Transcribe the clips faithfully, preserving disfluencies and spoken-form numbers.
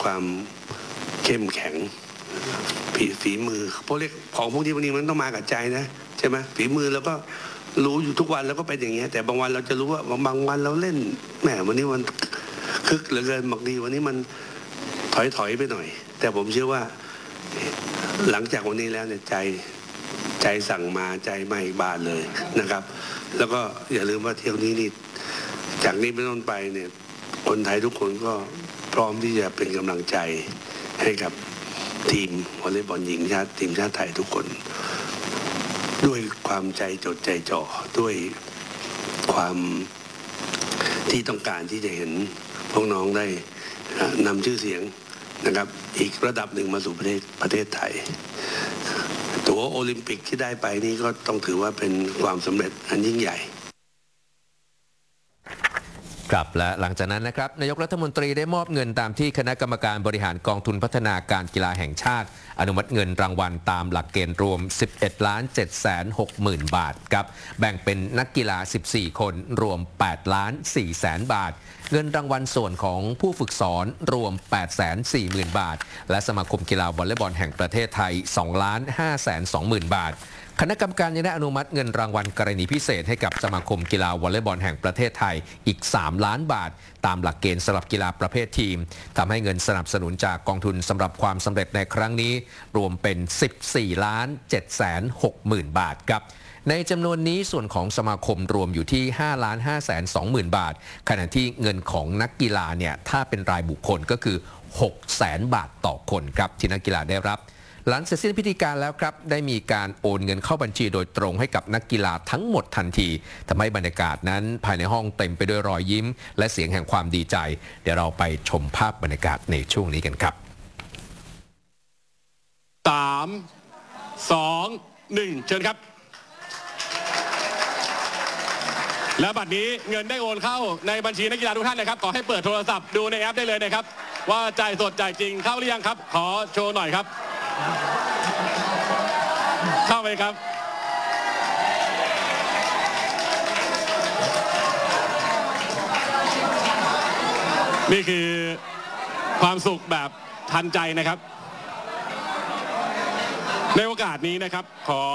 ความเข้มแข็งฝีมือเพราะเรียกของพวกนี้บางทีมันต้องมากับใจนะใช่ไหมฝีมือแล้วก็รู้อยู่ทุกวันแล้วก็เป็นอย่างเงี้ยแต่บางวันเราจะรู้ว่าบางวันเราเล่นแหมวันนี้มันคึกเหลือเกินบางทีวันนี้มันถอยถอยไปหน่อยแต่ผมเชื่อว่าหลังจากวันนี้แล้วเนี่ยใจใจสั่งมาใจไม่บานเลยนะครับแล้วก็อย่าลืมว่าเที่ยวนี้นี่จากนี้เป็นต้นไปเนี่ยคนไทยทุกคนก็พร้อมที่จะเป็นกำลังใจให้กับทีมวอลเลย์บอลหญิงชาติทีมชาติไทยทุกคนด้วยความใจจดใจจ่อด้วยความที่ต้องการที่จะเห็นพวกน้องได้นำชื่อเสียงนะครับอีกระดับหนึ่งมาสู่ประเทศประเทศไทยตั๋วโอลิมปิกที่ได้ไปนี่ก็ต้องถือว่าเป็นความสำเร็จอันยิ่งใหญ่ครับและหลังจากนั้นนะครับนายกรัฐมนตรีได้มอบเงินตามที่คณะกรรมการบริหารกองทุนพัฒนาการกีฬาแห่งชาติอนุมัติเงินรางวัลตามหลักเกณฑ์รวม สิบเอ็ดล้านเจ็ดแสนหกหมื่น บาทครับแบ่งเป็นนักกีฬา สิบสี่ คนรวม แปดล้านสี่แสน บาทเงินรางวัลส่วนของผู้ฝึกสอนรวม แปดแสนสี่หมื่น บาทและสมาคมกีฬาวอลเลย์บอลแห่งประเทศไทย สองล้านห้าแสนสองหมื่น บาทคณะกรรมการยังได้อนุมัติเงินรางวัลกรณีพิเศษให้กับสมาคมกีฬาวอลเลย์บอลแห่งประเทศไทยอีกสามล้านบาทตามหลักเกณฑ์สำหรับกีฬาประเภททีมทำให้เงินสนับสนุนจากกองทุนสำหรับความสำเร็จในครั้งนี้รวมเป็น สิบสี่ล้านเจ็ดแสนหกหมื่น บาทครับในจำนวนนี้ส่วนของสมาคมรวมอยู่ที่ ห้าล้านห้าแสนสองหมื่น บาทขณะที่เงินของนักกีฬาเนี่ยถ้าเป็นรายบุคคลก็คือ หกแสน บาทต่อคนครับที่นักกีฬาได้รับหลังเสร็จสิ้นพิธีการแล้วครับได้มีการโอนเงินเข้าบัญชีโดยตรงให้กับนักกีฬาทั้งหมดทันทีทำให้บรรยากาศนั้นภายในห้องเต็มไปด้วยรอยยิ้มและเสียงแห่งความดีใจเดี๋ยวเราไปชมภาพบรรยากาศในช่วงนี้กันครับสาม สอง หนึ่งเชิญครับและบัดนี้เงินได้โอนเข้าในบัญชีนักกีฬาทุกท่านนะครับขอให้เปิดโทรศัพท์ดูในแอปได้เลยนะครับว่าจ่ายสดจ่ายจริงเข้าหรือยังครับขอโชว์หน่อยครับเข้าไปครับนี่คือความสุขแบบทันใจนะครับในโอกาสนี้นะครับขอ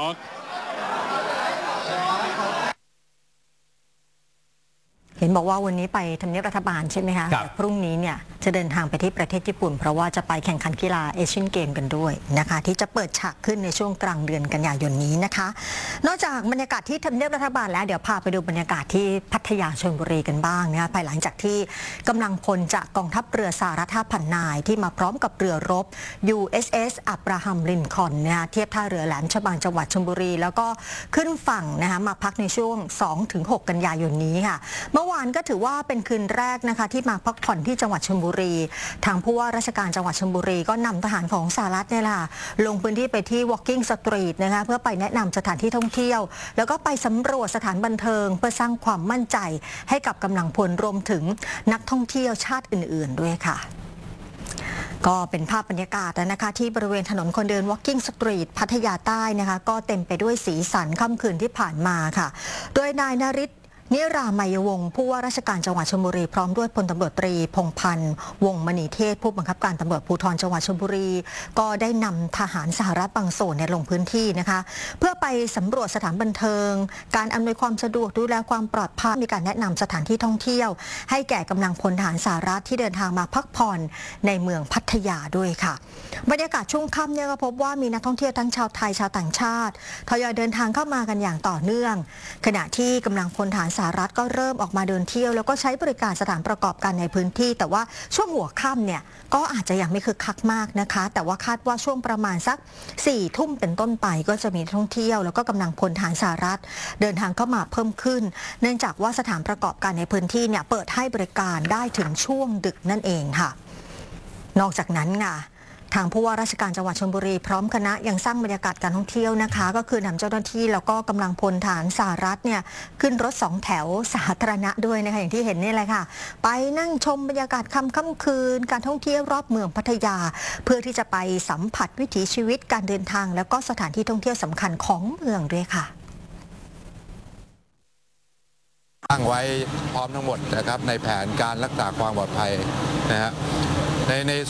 เห็นบอกว่าวันนี้ไปทำเนียบรัฐบาลใช่ไหมคะแต่พรุ่งนี้เนี่ยจะเดินทางไปที่ประเทศญี่ปุ่นเพราะว่าจะไปแข่งขันกีฬาเอเชียนเกมกันด้วยนะคะที่จะเปิดฉากขึ้นในช่วงกลางเดือนกันยายนนี้นะคะนอกจากบรรยากาศที่ทำเนียบรัฐบาลแล้วเดี๋ยวพาไปดูบรรยากาศที่พัทยาชลบุรีกันบ้างนะคะภายหลังจากที่กำลังพลจากกองทัพเรือสหรัฐ ห้าพัน นายที่มาพร้อมกับเรือรบ ยู เอส เอส อับราฮัมลินคอล์นนะคะเทียบท่าเรือแหลมฉบังจังหวัดชลบุรีแล้วก็ขึ้นฝั่งนะคะมาพักในช่วง สองถึงหก กันยายนนี้ค่ะเมื่อวานก็ถือว่าเป็นคืนแรกนะคะที่มาพักผ่อนที่จังหวัดชลบุรีทางผู้ว่าราชการจังหวัดชลบุรีก็นำทหารของสหรัฐเนี่ยแหละลงพื้นที่ไปที่ Walking Street นะคะเพื่อไปแนะนำสถานที่ท่องเที่ยวแล้วก็ไปสำรวจสถานบันเทิงเพื่อสร้างความมั่นใจให้กับกำลังพลรวมถึงนักท่องเที่ยวชาติอื่นๆด้วยค่ะก็เป็นภาพบรรยากาศนะคะที่บริเวณถนนคนเดิน Walking Street พัทยาใต้นะคะก็เต็มไปด้วยสีสันค่ำคืนที่ผ่านมาค่ะโดยนายนฤทธิ์นิรามัยวงศ์ผู้ว่าราชการจังหวัดชลบุรีพร้อมด้วยพลตำรวจตรีพงษ์พันธ์วงศ์มณีเทศผู้บังคับการตำรวจภูธรจังหวัดชลบุรีก็ได้นำทหารสหรัฐบางส่วนลงพื้นที่นะคะเพื่อไปสำรวจสถานบันเทิงการอำนวยความสะดวกดูแลความปลอดภัยมีการแนะนำสถานที่ท่องเที่ยวให้แก่กำลังพลทหารสหรัฐที่เดินทางมาพักผ่อนในเมืองพัทยาด้วยค่ะบรรยากาศช่วงค่ำเนี่ยก็พบว่ามีนักท่องเที่ยวทั้งชาวไทยชาวต่างชาติทยอยเดินทางเข้ามากันอย่างต่อเนื่องขณะที่กำลังพลทหารสหรัฐก็เริ่มออกมาเดินเที่ยวแล้วก็ใช้บริการสถานประกอบการในพื้นที่แต่ว่าช่วงหัวค่ำเนี่ยก็อาจจะยังไม่คึกคักมากนะคะแต่ว่าคาดว่าช่วงประมาณสักสี่ทุ่มเป็นต้นไปก็จะมีท่องเที่ยวแล้วก็กำลังพลทหารสหรัฐเดินทางเข้ามาเพิ่มขึ้นเนื่องจากว่าสถานประกอบการในพื้นที่เนี่ยเปิดให้บริการได้ถึงช่วงดึกนั่นเองค่ะนอกจากนั้นค่ะทางผู้ว่าราชการจังหวัดชลบุรีพร้อมคณะยังสร้างบรรยากาศการท่องเที่ยวนะคะก็คือนำเจ้าหน้าที่แล้วก็กำลังพลฐานสหรัฐเนี่ยขึ้นรถสองแถวสาธารณะด้วยนะคะอย่างที่เห็นนี่แหละค่ะไปนั่งชมบรรยากาศค่ำค่ำคืนการท่องเที่ยวรอบเมืองพัทยาเพื่อที่จะไปสัมผัสวิถีชีวิตการเดินทางแล้วก็สถานที่ท่องเที่ยวสำคัญของเมืองด้วยค่ะตั้งไว้พร้อมทั้งหมดนะครับในแผนการรักษาความปลอดภัยนะฮะในใน